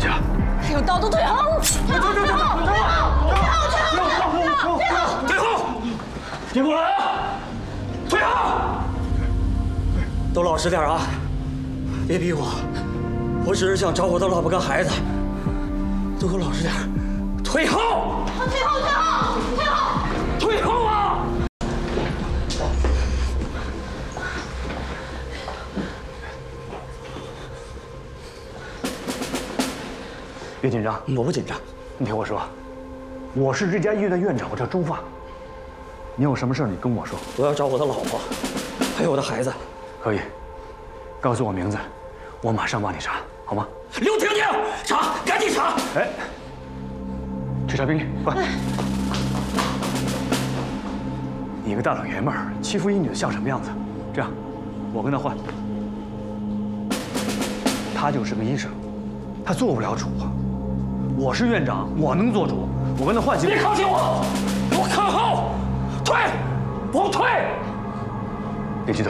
去？ 还有刀都退后！退后！退后！退后！ 退后！别过来啊！退后！都老实点啊！别逼我，我只是想找我的老婆跟孩子。都给我老实点！退后！ 退后！退后！退后！ 退后啊！ 别紧张， 我不紧张。 你听我说，我是这家医院的院长，我叫周发。你有什么事你跟我说。 我要找我的老婆，还有我的孩子。 可以，告诉我名字，我马上帮你查，好吗？ 刘婷婷，查，赶紧查！ 哎，去查病历，快！你一个大老爷们儿欺负一女的像什么样子？这样，我跟他换。他就是个医生，他做不了主。 我是院长，我能做主。我跟他换行。 别靠近我！给我靠后！退！不退！ 别激动。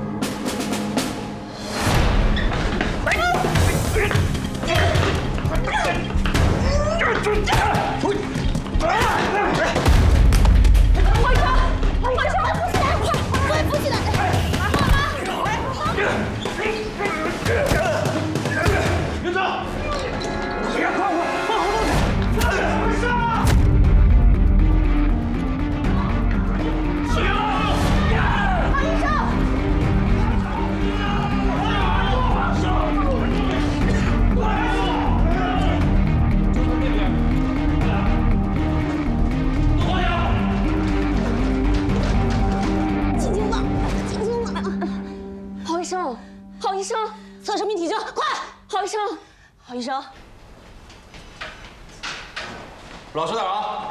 郝医生， 老实点啊！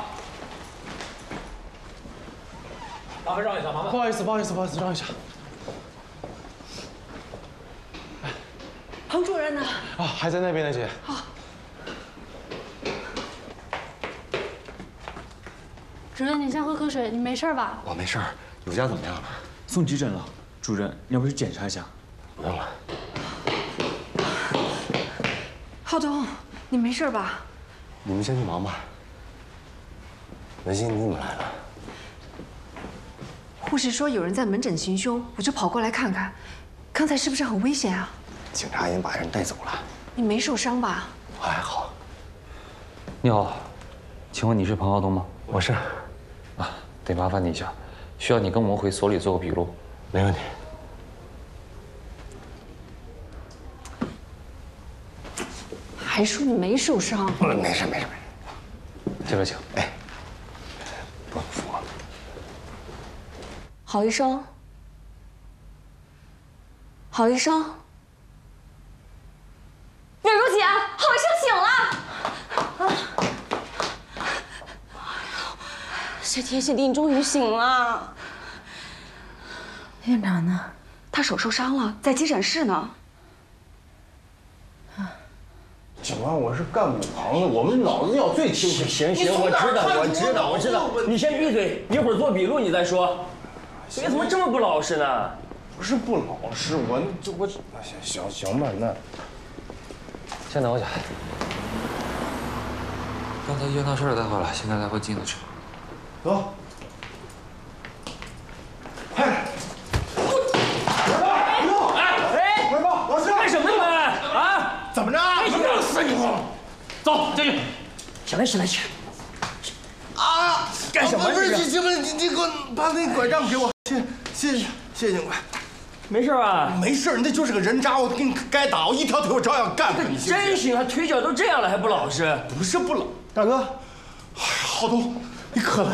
麻烦让一下，麻烦。不好意思，让一下。 彭主任呢？ 啊，还在那边呢，姐。 好。 主任，你先喝口水，你没事吧？ 我没事儿，有家怎么样了？ 送急诊了。主任，要不去检查一下？ 不用了。 浩东，你没事吧？ 你们先去忙吧。文心，你怎么来了？ 护士说有人在门诊行凶，我就跑过来看看。刚才是不是很危险啊？ 警察已经把人带走了。 你没受伤吧？ 我还好。 你好，请问你是彭浩东吗？ 我是。 啊，得麻烦你一下，需要你跟我们回所里做个笔录。 没问题。 还说你没受伤？ 没事。 这边请。 哎，不服我。 郝医生，郝医生，月如姐，郝医生醒了。谢天谢地，你终于醒了。 院长呢？ 他手受伤了，在急诊室呢。 警官，我是干武行的，我们老子要最清楚。 行，我知道。你先闭嘴，一会儿做笔录你再说。你怎么这么不老实呢？ 不是不老实，我行吧，那先等我下。刚才医院闹事儿的待会了，现在来回进的车。 走。快点！快报，老师！ 干什么你们啊？ 怎么着？ 弄死你！走进去。起来！ 啊！ 干什么？ 不是，行不行？你给我把那拐杖给我，谢谢警官。 没事吧？ 没事，那就是个人渣，我给你该打，我一条腿我照样干。你真行，还腿脚都这样了还不老实？ 不是不老，大哥。哎呀，浩东，你可来